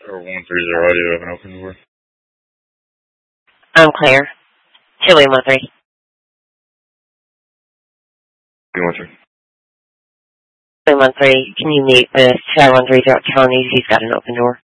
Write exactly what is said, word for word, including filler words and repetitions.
Or one three zero, I do have an open door. I'm Claire. two one three. two one three. two one three, can you meet with two one three County? He's got an open door.